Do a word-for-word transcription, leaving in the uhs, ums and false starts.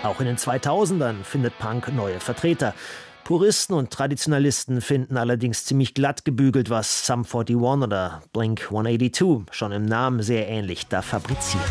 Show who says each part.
Speaker 1: Auch in den zweitausendern findet Punk neue Vertreter. Puristen und Traditionalisten finden allerdings ziemlich glatt gebügelt, was Sum forty one oder Blink one eighty-two schon im Namen sehr ähnlich da fabrizieren.